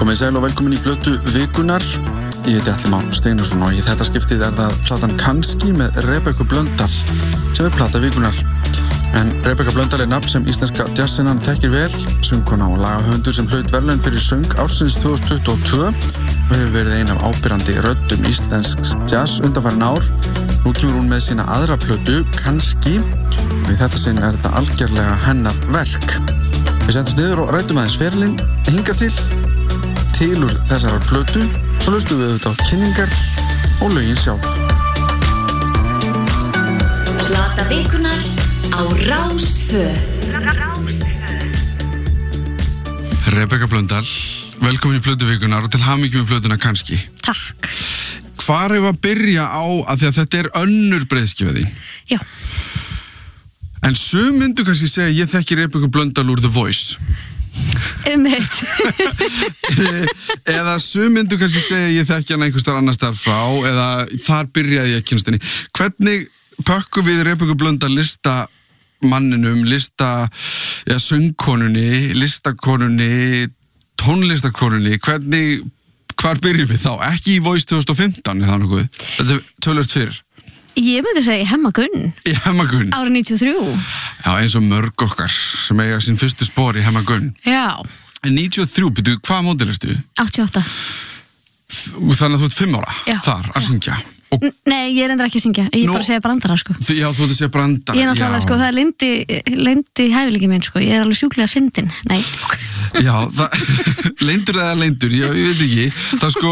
Komið sæl og velkomin í Plötu vikunnar. Ég heiti Atli Már Steinarsson og í þetta skiptið það platan Kannski með Rebekku Blöndal sem plata vikunnar. En Rebekka Blöndal nafn sem íslenska jazzsinnan þekkir vel, söngkona og lagahöfundur sem hlaut verðlaun fyrir söng ársins 2022 og hefur verið ein af ábyrrandi röddum íslensks jazz undanfarin ár. Nú kemur hún með sína aðra plötu, Kannski, og í þetta sinn þetta algjörlega hennar verk. Við setjumst niður og ræddum aðeins ferilinn hingað til úr þessarar plötu, svo hlustum við auðvitað á kynningar og lögin sjálf. Plata vikunnar á Rás 2. Rebekka Blöndal, velkomin í Plötu vikunnar og til hamingju með plötuna Kannski. Takk. Hvar hefur að byrja á, að því að þetta er önnur breiðskífa þín? Já. En sum myndu kannski segja, ég þekki Rebekku Blöndal úr The Voice. Einmitt. Eða sum myndu kannski segja, ég þekki hana einhvers staðar annars þar frá, eða þar byrjaði ég að kynnast henni. Hvernig pökkum við Rebekku Blöndal listamanninum, söngkonunni, listakonunni, tónlistakonunni, hvar byrjum við þá? Ekki í Voice 2015 eða nokkuð? Þetta er tölvöld fyrr. Ég myndi segja Hemma Gunn. Í Hemma Gunn? Árið 93. Já, eins og mörg okkar sem eiga sín fyrstu spor í Hemma Gunn. Já. En 93, byrju, hvað módel ertu? 88. Þannig að þú ert 5 ára þar að syngja. Og Nei, ég reyndar ekki að syngja. Ég er bara að segja brandara, sko. Já, þú ert að segja brandara. Ég er náttúrulega, sko, það er leyndi hæfileiki minn, sko. Ég er alveg sjúklega fyndin. Nei. Já, leyndur eða leyndur, ég veit ekki. Það sko,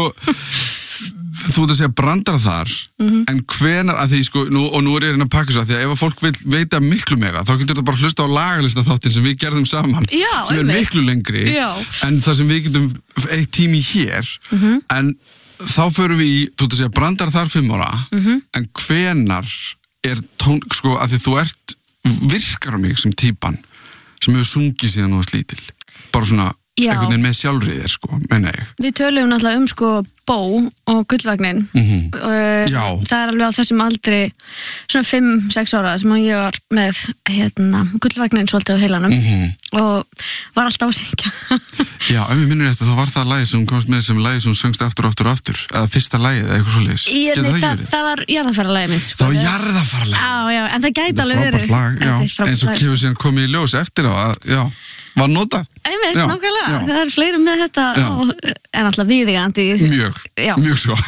þú ert að segja brandara þar, en hvenar, að því, sko, nú er ég að pakka svo, því að ef að fólk vil veita miklu meira, þá getur þetta bara hlusta á lagalista þáttinn sem við gerðum saman, sem er miklu lengri, en það sem við getum eitt tími hér, en þá förum við í, þú ert að segja brandara þar 5 ára, en hvenar er sko, að því þú virkar á mig sem típan, sem hefur sungið síðan og slítil, bara svona, einhvern veginn með sjálfriðir, sko, meina ég. Við tölum náttúrulega sko Bó og Gullvagnin. Já. Það er alveg á þessum aldri, svona 5-6 ára, sem ég var með Gullvagnin svolítið á heilanum og var alltaf að syngja. Já, ef ég minnir þetta, þá var það lagið sem komst með sem lagið sem söngst aftur, eða fyrsta lagið, eða eitthvað svoleiðis. Það var jarðarfaralagið mitt, sko. Það var jarðarfaralagið. Já, en það gæti alveg verið. Það var frábært lag, já, eins og kemur síðan komið í ljós eftir á, var notað. Einmitt, nákvæmlega. Það er fleiri með þetta en alltaf viðeigandi. Mjög svo.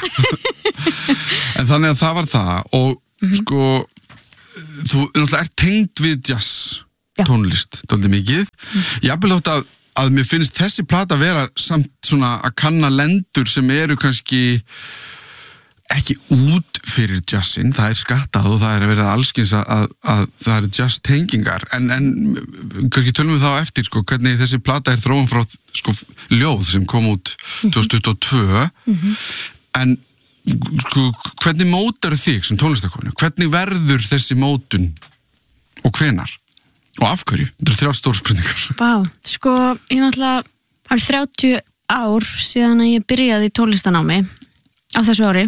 En þannig að það var það og sko, þú náttúrulega tengd við jazz tónlist, dálítið mikið. Jafnvel þótt að mér finnst þessi plata vera samt svona að kanna lendur sem eru kannski ekki út fyrir jazzin, það skattað og það verið allskins að það eru jazz tengingar, en kannski tölum við þá eftir, sko, hvernig þessi plata er þróun frá, sko, ljóð sem kom út 2022, en sko, hvernig mótar þig sem tónlistakonu? Hvernig verður þessi mótun og hvenar? Og af hverju? Þetta er 3 stór spurningar. Vá, sko, ég náttúrulega har 30 ár síðan að ég byrjaði í tónlistanámi á þessu ári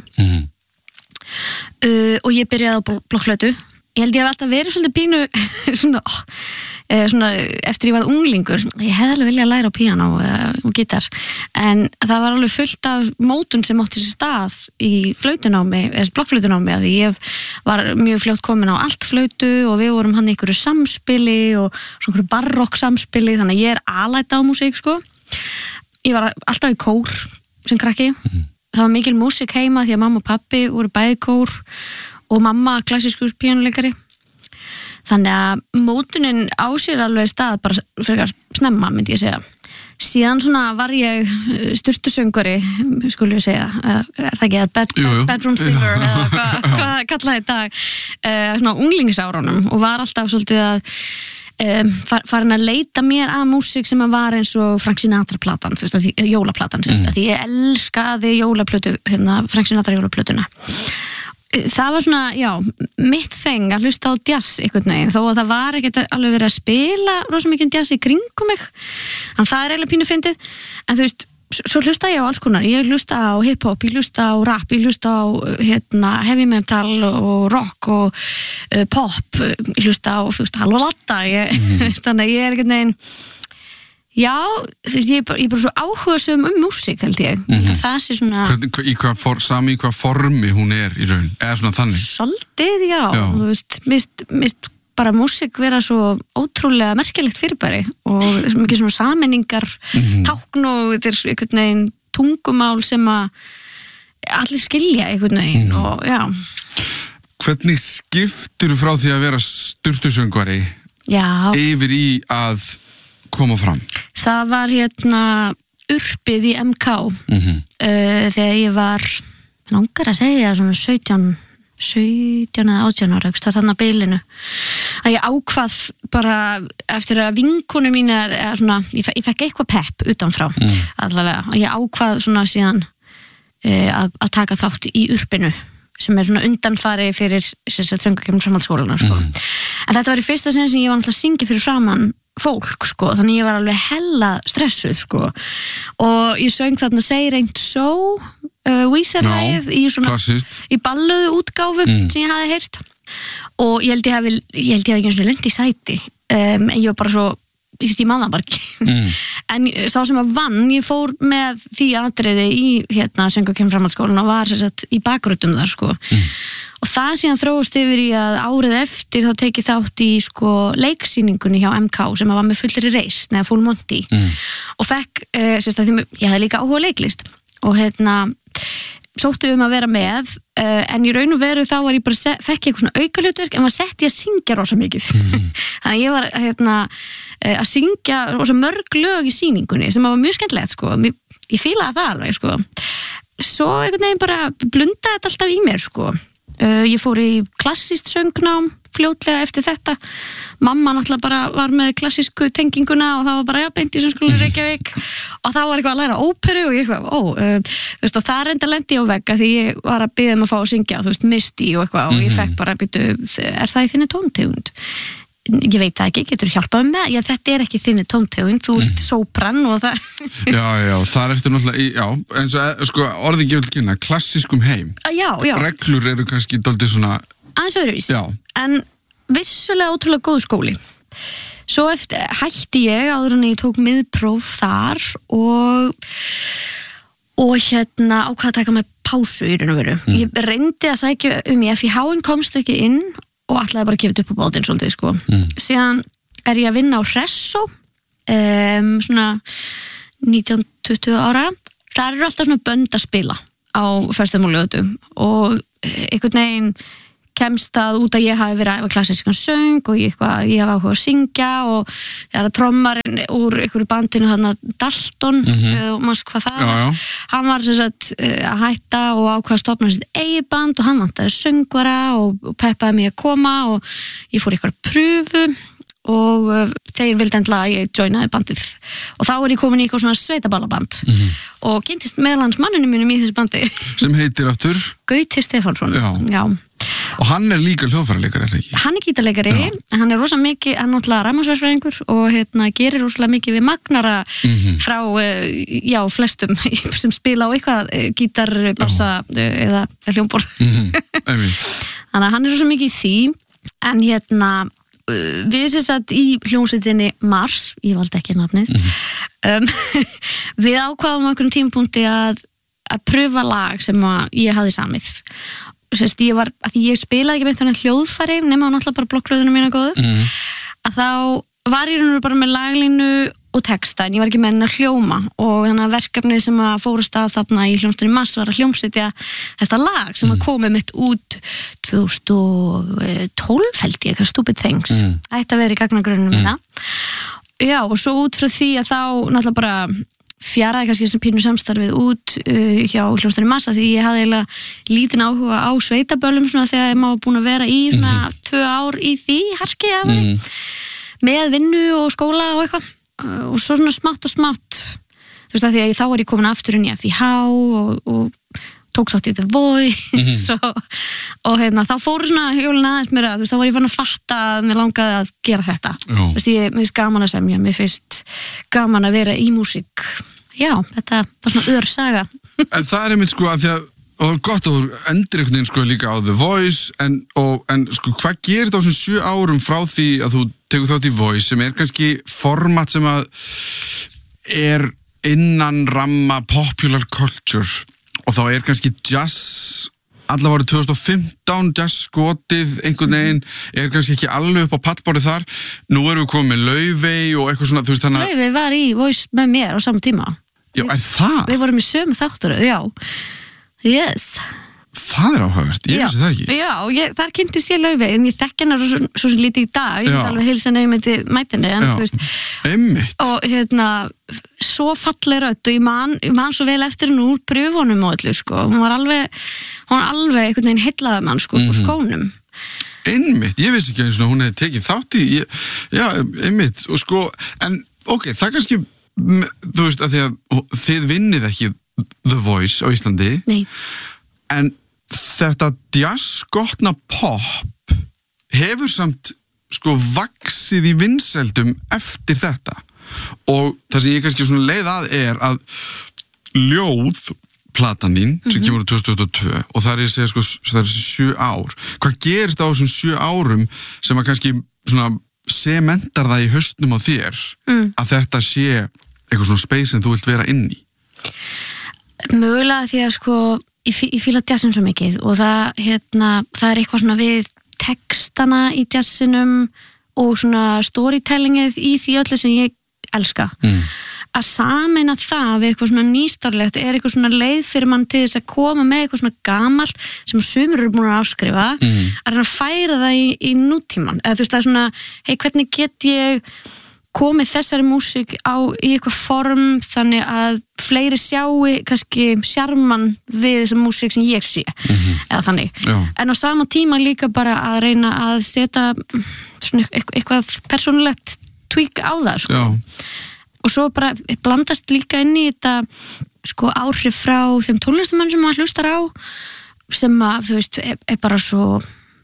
og ég byrjaði á blokkflötu. Ég held ég hef alltaf verið svolítið pínu svona eftir ég var unglingur. Ég hefði alveg viljað læra á píanó og gítar, en það var alveg fullt af mótun sem átti sér stað í flautunámi, eða blokkflautunámi, að ég var mjög fljótt komin á altflautu og við vorum hann í einhverju samspili og svona einhverju barokk samspili, þannig að ég er alæta á músík, sko. Ég var alltaf í kór sem krakki. Það var mikil músík heima því að mamma og pappi voru bæði kór og mamma klassískur píanóleikari. Þannig að mótunin á sér alveg stað bara frekar snemma, myndi ég segja. Síðan svona var ég sturtusöngari, skulle ég segja, er það ekki að bedroom singer eða hvað kallaði í dag, svona unglingsárunum, og var alltaf svolítið að farin að leita mér að músík sem að var eins og Frank Sinatra platan, þú veist, jólaplatan, því ég elskaði jólaplötu, Frank Sinatra jólaplötuna. Það var svona, mitt þeng að hlusta á jazz einhvern veginn, þó að það var ekkert alveg verið að spila rosa mikið jazz í kringum mig, en það er eiginlega pínu fyndið, en þú veist, svo hlusta ég á alls konar, ég hlusta á hip-hop, ég hlusta á rap, ég hlusta á heavy metal og rock og pop, ég hlusta á, þú veist, halló latta, þannig að ég er einhvern veginn, Já, þú veist, ég er bara svo áhugasöm músík, held ég. Það sé svona... Í hvað formi hún er í raun, eða svona þannig? Svolítið, já. Þú veist, mist bara músík vera svo ótrúlega merkilegt fyrirbæri og mikið svona sammenningar, tákn og þetta er einhvern veginn tungumál sem að allir skilja einhvern veginn og já. Hvernig skiptir þú frá því að vera sturtusöngvari yfir í að koma fram? Það var urpið í MK þegar ég var langar að segja svona 17 eða 18 ára, það þarna bilinu að ég ákvað bara eftir að vinkonu mín ég fekk eitthvað pepp utanfrá allavega, og ég ákvað svona síðan að taka þátt í urpinu sem er svona undanfari fyrir söngvakeppni framhaldsskólana sko. En þetta var í fyrsta sinn sem ég var alltaf að syngja fyrir framan fólk sko, þannig ég var alveg hella stressuð sko og ég söng þarna Say It Ain't So Weezer-lagið í balluðu útgáfu sem ég hafði heyrt og ég held ég hafi ekki eins og lent í sæti en ég var bara svo ég man það bara ekki en sá sem að vann, ég fór með því atriði í söngvakeppni framhaldsskólanna og var sagt, í bakgröddum þar sko og það síðan þróast yfir í að árið eftir þá tekið þátt í sko leiksýningunni hjá MK sem var með fullri reisn eða Full Monty og fekk, ég hafði líka áhuga leiklist og sóttu að vera með en í raun og veru þá var ég bara fekk ég eitthvað svona aukahlutverk en maður setti að syngja rosa mikið þannig að ég var að syngja rosa mörg lög í sýningunni sem var mjög skemmtilegt sko ég fílaði það alveg sko svo einhvern veginn bara blundaði þetta alltaf í mér sko ég fór í klassískt söngnám fljótlega eftir þetta mamma náttúrulega bara var með klassísku tenginguna og það var bara beint í Söngvaskólanum í Reykjavík og það var eitthvað að læra óperu og ég og það reynda lendi á vegg því ég var að biðja að fá að syngja Misty og eitthvað og ég fekk bara er það í þinni tóntegund? Ég veit það ekki, getur hjálpað með þetta er ekki þinni tóntegund, þú ert sópran og það Já, það ertu náttúrulega eins og sko orðin gefur til kynna klassískum heim Já reglur eru kannski dálítið svona aðeins öðruvísi, en vissulega ótrúlega góð skóli svo eftir hætti ég áður en ég tók miðpróf þar og ákvað að taka með pásu í raun og veru ég reyndi að sækja í FIH-in komst ekki inn og ætlaði bara að gefa upp á bátinn svolítið sko. Síðan er ég að vinna á Hressó svona 19-20 ára það eru alltaf svona bönd að spila á föstum og lögutum og einhvern veginn kemst það út að ég hafi verið að klassískan söng og ég hafi áhuga að syngja og þegar að trommarinn úr einhverju bandinu þarna Dalton og maður hvað það var hann var sem sagt að hætta og ákvað að stofna sitt eigið band og hann vantaði söngvara og peppaði mig að koma og ég fór einhverja pröfu og þeir vildi endilega að ég joinaði bandið og þá er ég komin í eitthvað svona sveitaballaband og kynntist meðlans manninu mínum í þessu bandi sem heitir aftur? Gauti Stefánsson Já. Og hann er líka hljóðfæraleikari, er það ekki? Hann er gítarleikari, hann er rosa mikið, hann er náttúrulega rafmagnsverkfræðingur og gerir rosalega mikið við magnara frá, flestum sem spila á eitthvað gítar, bassa eða hljómborð. Þannig að hann er rosa mikið í því, en við sem sagt í hljómsveitinni Mars, ég valdi ekki nafnið, við ákváðum á einhverjum tímapunkti að pröfa lag sem ég hafði samið. Ég spilaði ekki með hljóðfæri nema náttúrulega bara blokkröðunum mína góðu að þá var ég bara með laglínu og texta en ég var ekki með henni að hljóma og þannig að verkefnið sem að fórust af þarna í hljómsveitinni Mars var að hljómsetja þetta lag sem að komið mitt út 2012 held ég, Stupid Things ætti að vera í gagnagrunnum minna og svo út frá því að þá náttúrulega bara fjaraði kannski sem pínu samstarfið út hjá hljómsveitinni Mars því ég hafði eiginlega lítinn áhuga á sveitaböllum svona þegar maður búin að vera í svona 2 ár í því harki með vinnu og skóla og eitthvað og svo svona smátt og smátt þú veist að því að þá var ég komin aftur inn í FIH og tók þátt í The Voice og þá fóru svona hjólinn aðeins mér að þá var ég fann að fatta að mér langaði að gera þetta þú veist mér finnst gaman að semja mér finnst gaman að vera í músík þetta var svona örsaga En það er einmitt sko að því að og gott að þú endur einhvern veginn sko líka á The Voice en sko hvað gerir það á þessum 7 árum frá því að þú tekur þátt í Voice sem kannski format sem að innan ramma popular culture og þá kannski jazz allavega árið 2015 jazz skotið einhvern veginn kannski ekki alveg upp á pallborðið þar nú erum við komið með Laufey og eitthvað svona þú veist þannig Laufey var í Voice með mér á sama tíma Já, það? Við vorum í sömu þáttur, já Yes Það áhugavert, ég vissi það ekki Já, þar kynntist ég Laufey en ég þekki hennar svo sem lítið í dag ég myndi alveg heilsa henni myndi mætinni en þú veist einmitt og svo falleg rödd og ég man svo vel eftir henni úr pröfunum og allir sko hún var alveg einhvern veginn heillaði mann sko úr skónum Einmitt, ég vissi ekki eins og hún hefði tekið þátt í já, einmitt og sko, en ok, það kannski þú veist að því að þið vinnið ekki The Voice á Íslandi Nei en þetta jazzgotna pop hefur samt sko vaxið í vinsældum eftir þetta og það sem ég kannski svona leið að ljóð platan þín sem kemur á 2022 og það segja sko það 7 ár hvað gerist á þessum 7 árum sem að kannski svona sementar það í haustnum á þér að þetta sé eitthvað svona space sem þú vilt vera inn í Mögulega því að sko ég fíla jazzin svo mikið og það eitthvað svona við textana í jazzinum og svona storytellingið í því öllu sem ég elska að sameina það við eitthvað svona nýstárlegt eitthvað svona leið fyrir mann til þess að koma með eitthvað svona gamalt sem sumir eru búin að áskrifa að færa það í nútíman eða þú veist það svona, hvernig get ég komið þessari músík í eitthvað form þannig að fleiri sjáu kannski sjarman við þessa músík sem ég sé eða þannig en á sama tíma líka bara að reyna að setja svona eitthvað persónulegt tweak á það sko. Og svo bara blandast líka inn í þetta sko áhrif frá þeim tónlistamann sem maður hlustar á sem að þú veist bara svo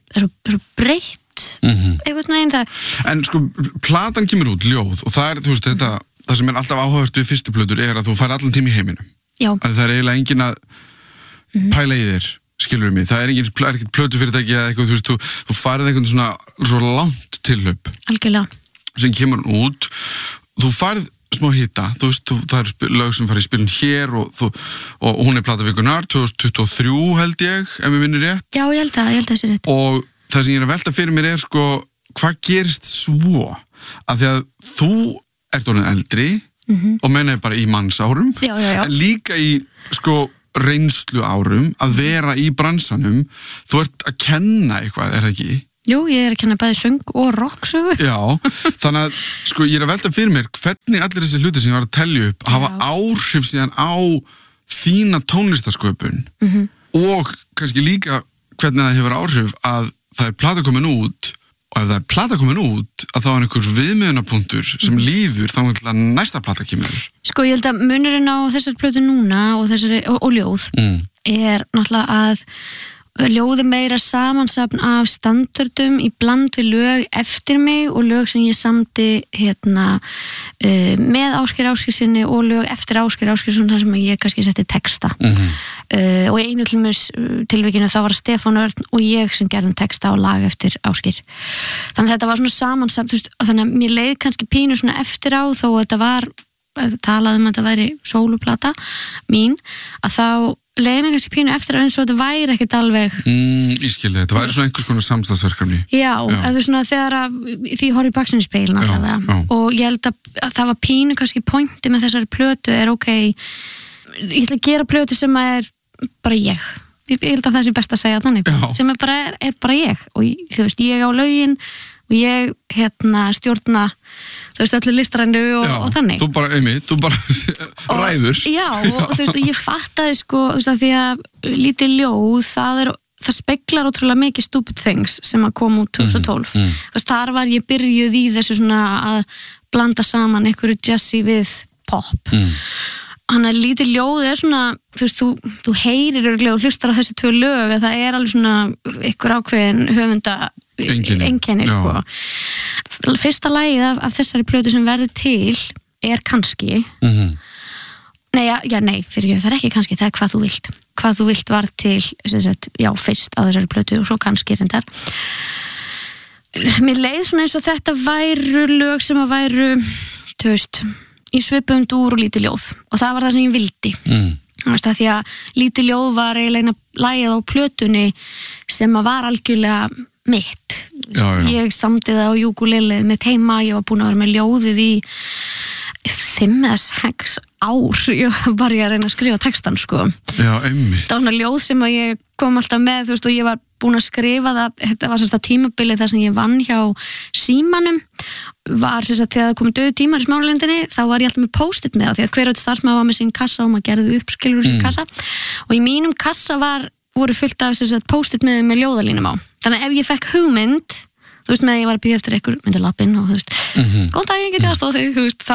breytt eitthvað neginn það En sko, platan kemur út, ljóð og það þú veist, það sem alltaf áhugavert við fyrstu plötur að þú fær allan tíma í heiminum Já að það eiginlega engin að pæla í þér skilur mig, það ekkert plötufyrirtæki eða eitthvað, þú veist, þú farið einhvern svona svo langt tilhlaup Algjörlega sem kemur út þú farið smá hita, þú veist, það eru lög sem farið í spilun hér og hún platavíkunar 2023 held ég, ef við vinnir rétt Já, ég held það sé rétt og það sem ég að velta fyrir mér sko, hvað gerist svo að því að þú ert orðin eldri og meina bara í mannsárum en líka í sko reynslu árum að vera í bransanum þú ert að kenna eitthvað, það ekki? Jú, ég að kenna bæði söng og rocksögu Já, þannig að sko ég að velta fyrir mér hvernig allir þessi hluti sem ég var að telja upp hafa áhrif síðan á þína tónlistasköpun og kannski líka hvernig það hefur áhrif að það plata komin út og ef það plata komin út að þá einhver viðmiðunarpunktur sem líður þá til að næsta plata kemur Sko ég held að munurinn á þessari plötu núna og ljóð náttúrulega að ljóði meira samansafn af standardum í bland við lög eftir mig og lög sem ég samdi með Ásgeir Ásgeirssyni og lög eftir Ásgeir Ásgeirsson þar sem ég kannski setti texta og í einu tilvikinu þá var Stefán Örn og ég sem gerðum texta og lag eftir Ásgeir þannig að þetta var svona samansafn þannig að mér leið kannski pínu svona eftir á þó að þetta var talað að þetta væri sóluplata mín að þá leiði mig kannski pínu eftir eins og þetta væri ekkert alveg Ískildi, þetta væri svona einhvers konar samstagsverkefni Já, eða svona þegar því horf í baksinnspeilin allavega og ég held að það var pínu kannski pointi með þessari plötu ok ég ætla að gera plötu sem er bara ég held að það sé best að segja þannig sem er bara ég og þú veist, ég á lögin og ég stjórna þú veist, öllu listrænu og þannig þú bara ræður Já, og þú veist, ég fattaði sko, þú veist, að því að lítið ljóð, það speglar ótrúlega mikið Stupid Things sem að koma út 2012 þú veist, þar var ég byrjuð í þessu svona að blanda saman einhverju jazzy við pop Þannig að lítið ljóð svona, þú veist, þú heyrir örugglega og hlustar á þessi 2 lög að það alveg svona ykkur ákveðin höfunda einkenni sko. Fyrsta lagið af þessari plötu sem verður til kannski Nei, fyrir það ekki kannski, það hvað þú vilt. Hvað þú vilt var til, sem sagt, fyrst á þessari plötu og svo kannski reyndar. mér leið svona eins og þetta væru lög sem að væru, þú veist, í svipum dúr og lítið ljóð og það var það sem ég vildi. Þú veist, að því að lítið ljóð var eiginlega lagið á plötunni sem að var algjörlega mitt. Já. Ég samdi það á ukulelið mitt heima, ég var búin að vera með ljóðið í 5 eða 6 ár, ég var að reyna að skrifa textan, sko. Já, einmitt. Það var svona ljóð sem að ég kom alltaf með, þú veist, og ég var búin að skrifa það, þetta var sérst að tímabilið þar sem ég vann hjá Símanum, var sérst að þegar það komið döðu tímar í Smáralindinni, þá var ég alltaf með post-it með það, því að hver starfsmaður var með sín kassa og maður gerði uppskilur sín kassa, og í mínum kassa voru fullt af sérst post-it með ljóðalínum á. Þannig að ef ég fekk hugmynd, þú veist, með að ég var að bíða eftir einhver myndi lappinn og þú veist, góðan daginn get ég að stóð þig, þú veist,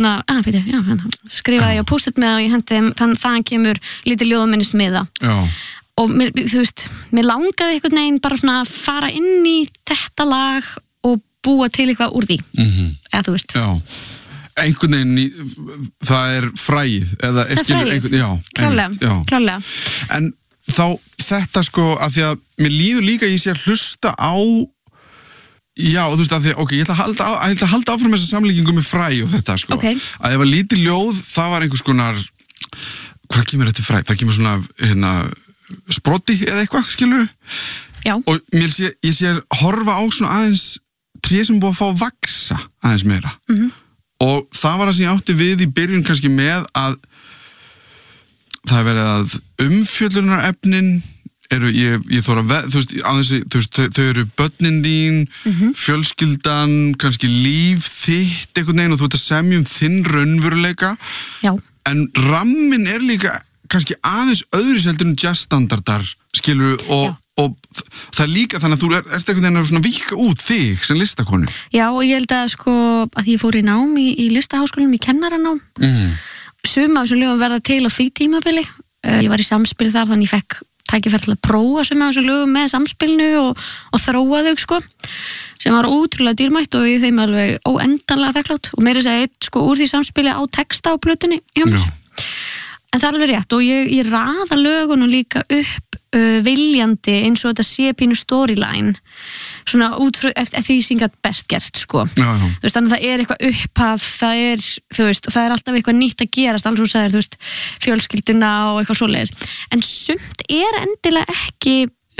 þá skrifaði ég á post-it með og ég hendi þannig þaðan kemur lítið ljóðaminnist með það. Já. Og mér, þú veist, mér langaði einhvern veginn bara svona að fara inn í þetta lag og búa til eitthvað úr því. Eða þú veist. Já. Einhvern veginn, það er fræið, eða fræið. Klálega. En þá þetta sko, að því að mér líður líka ég sé að hlusta á. Já, þú veist að því, ég ætla að halda áfram þessa samlíkingu með fræ og þetta, sko. Okay. Að ef að lítið ljóð, það var einhvers konar, hvað kemur þetta fræ? Það kemur svona, sproti eða eitthvað, skilur? Já. Og ég sé að horfa á svona aðeins tré sem búið að fá að vaksa aðeins meira. Og það var það sem ég átti við í byrjun kannski með að það er verið að umfjöllunarefnin ég þóra þú veist, þau eru börnin þín, fjölskyldan, kannski líf þitt einhvern veginn og þú ert að semja þinn raunveruleika. Já. En ramminn er líka kannski aðeins öðru seldur en jazzstandardar, skilur, og það er líka þannig að þú ert einhvern veginn að svona víkka út þig sem listakonu. Já, og ég held að sko að ég fór í nám í listaháskólanum, í kennaranám. Sum af þessum lögum verða til á því tímabili. Ég var í samspili þar, þannig ég fekk tækifæri til að prófa sem af þessum lögum með samspilinu og þróa þau, sko, sem var ótrúlega dýrmætt og ég þeim alveg óendanlega þakklátt og meira segja eitt, sko, úr því samspili á texta á plötunni hjá mér. En það er alveg rétt og ég raða lögunum líka upp viljandi eins og þetta sé pínu storyline svona út frá eftir því sem gat best gert, sko. Já. Þú veist, þannig að það er eitthvað upphaf, það er, þú veist, og það er alltaf eitthvað nýtt að gerast, alls þú sagðir, þú veist, fjölskylduna og eitthvað svoleiðis. En sumt er endilega ekki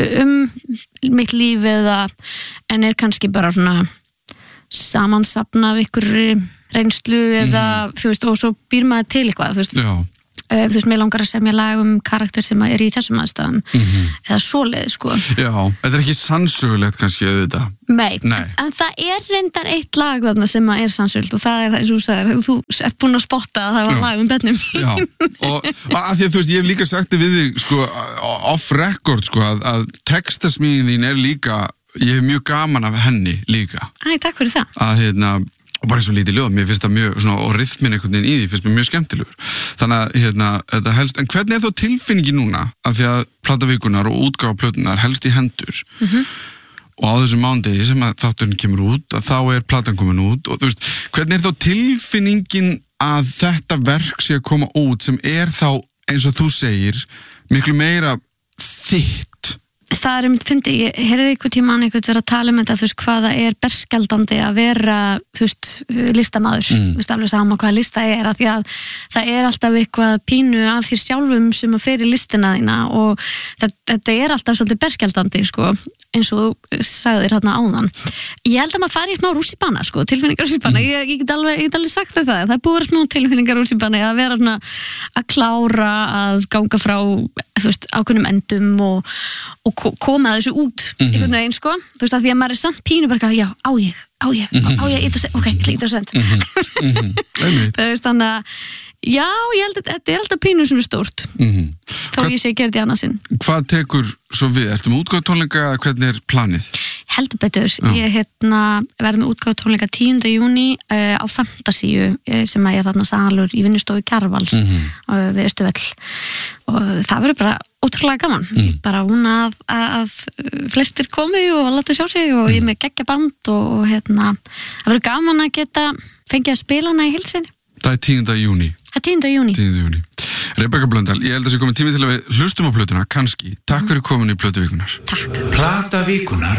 mitt líf eða en er kannski bara svona samansapna af ykkur reynslu eða, þú veist, og svo býr maður til eitthvað, þú veist. Já. Þú veist, mér langar að semja lag karakter sem er í þessum aðstæðum eða svoleið, sko. Já, þetta er ekki sannsögulegt kannski auðvitað. Nei, en það er reyndar eitt lag þarna sem er sannsögulegt og það er, eins og þú sagðir, þú ert búin að spotta að það var lag bennum. Já, og að því að þú veist, ég hef líka sagt við þig, sko, off record, sko, að textasmíðin þín er líka, ég hef mjög gaman af henni líka. Æ, takk fyrir það. Að og bara eins og lítið ljóð, mér finnst það mjög svona, og rytmin einhvern veginn í því finnst mér mjög skemmtilegur þannig að þetta helst, en hvernig er þá tilfinningi núna af því að platavíkunar og útgáfa plötunar helst í hendur og á þessum mánudegi sem að þátturinn kemur út að þá er platan komin út og þú veist, hvernig er þá tilfinningin að þetta verk sé að koma út sem er þá, eins og þú segir miklu meira þitt? Það er fyndi, ég heyrði einhvern tímann einhvern verið að tala þetta, þú veist, hvaða er berskjaldandi að vera, þú veist, listamaður, þú veist, alveg sama hvaða lista er, að því að það er alltaf eitthvað pínu af þér sjálfum sem að fer í listina þína og þetta er alltaf svolítið berskjaldandi, sko, eins og þú sagðir hérna áðan. Ég held að maður fari í smá rússíbana, sko, tilfinningar rússíbana, ég get alveg sagt það er búið smá tilfinningar rússíbana að vera svona að klára að ganga frá, þú veist, ákveðnum endum og koma þessu út einhvern veginn, sko, þú veist, að því að maður er samt pínu bara, já, á ég ok, ég líkt að senda þú veist, þannig að já, ég held að þetta er alltaf pínu svona stórt þó ég sé gerði annað sinn. Hvað tekur svo við? Ertu með útgáfutónleika eða hvernig er planið? Heldur betur, ég verði með útgáfutónleika 10. júní á Fantasíu sem að ég þarna salur í vinnustofu Kjarvals við Austurvöll og það verður bara ótrúlega gaman. Bara vona að flestir komi og láta sjá sig og ég með geggja band og það verður gaman að geta fengið að spila hana í heilsinni. Það er 10. júní. Það er 10. júní. 10. júní. Rebekka Blöndal, ég held að það sé komið tími til að við hlustum á plötuna, kannski. Takk fyrir komin í Plötuvíkunar. Takk. Platavíkunar á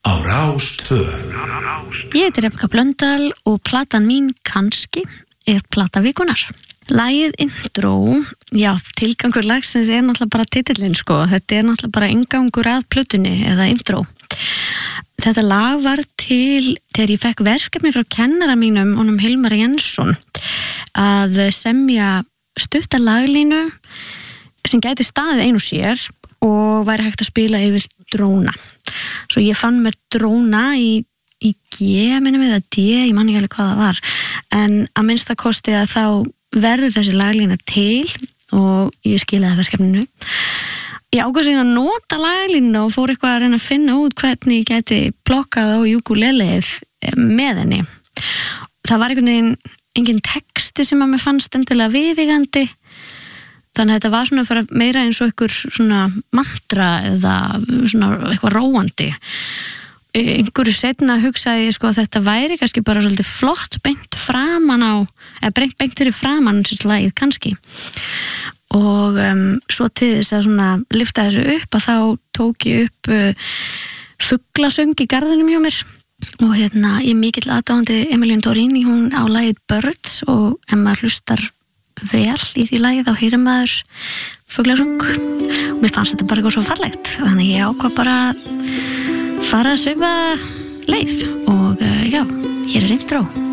á Rás 2. Ég heiti Rebekka Blöndal og platan mín kannski er plata vikunar. Lagið Intro, já, tilgangur lagsins er náttúrulega bara titillinn sko, þetta er náttúrulega bara inngangur að plötunni eða intro. Þetta lag var til þegar ég fekk verkefni frá kennara mínum, honum Hilmar Jensson, að semja stutta laglínu sem gæti staðið ein og sér og væri hægt að spila yfir dróna. Svo ég fann mér dróna í G, minnum við að D, ég man ekki alveg hvað það var, en að minnsta kosti að þá verður þessi laglína til og ég skilaði verkefninu. Ég ákvað sig að nota laglínu og fór eitthvað að reyna að finna út hvernig ég geti blokkað á ukuleleið með henni. Það var einhvern veginn engin texti sem að mér fannst endilega viðeigandi, þannig að þetta var svona bara meira eins og einhver svona mantra eða svona eitthvað róandi. Einhverju seinna hugsaði ég sko að þetta væri kannski bara svolítið flott beint framan á, eða beint fyrir framan sér lagið kannski. Og svo til þess að svona lyfta þessu upp að þá tók ég upp fuglasöng í garðinum hjá mér og ég er mikill aðdáandi Emilien Dorini, hún á lagið Birds og ef maður hlustar vel í því lagið þá heyrir maður fuglasöng og mér fannst þetta bara eitthvað svo fallegt, þannig ég ákvað bara fara að svipa leið og já, hér er intro.